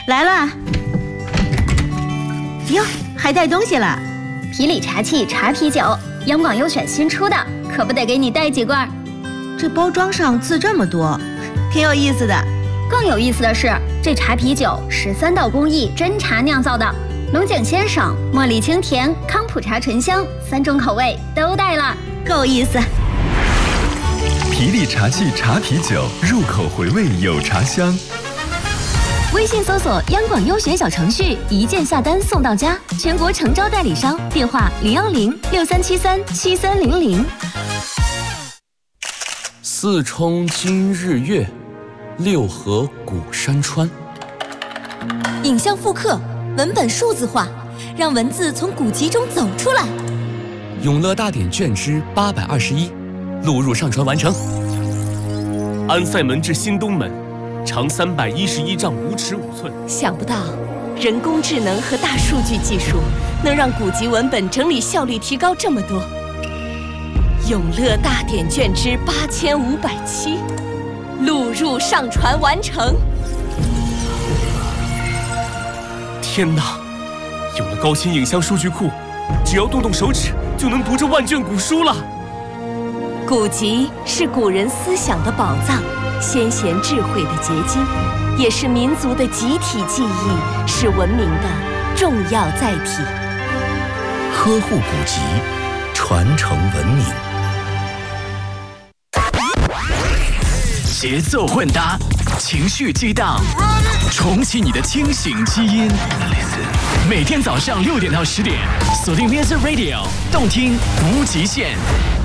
来了。哟，还带东西了。 皮里茶气茶啤酒，央广优选新出的，可不得给你带几罐。 这包装上字这么多，挺有意思的。 更有意思的是，这茶啤酒13道工艺真茶酿造的，龙井鲜爽、茉莉清甜、康普茶醇香，3种口味都带了， 够意思。 皮里茶气茶啤酒，入口回味有茶香。 微信搜索央广优选小程序，一键下单送到家，全国诚招代理商，电话010-6373-7300。 四冲今日月，六合古山川。 影像复刻，文本数字化，让文字从古籍中走出来。 永乐大典卷之821，录入上传完成。 安塞门至新东门，长311丈5尺5寸。 想不到，人工智能和大数据技术能让古籍文本整理效率提高这么多。永乐大典卷之8507，录入上传完成。 天哪！有了高清影像数据库，只要动动手指就能读这万卷古书了。 古籍是古人思想的宝藏，先贤智慧的结晶，也是民族的集体记忆，是文明的重要载体。 呵护古籍，传承文明。 节奏混搭，情绪激荡，重启你的清醒基因。每天早上6点到10点，锁定 Music Radio， 动听无极限。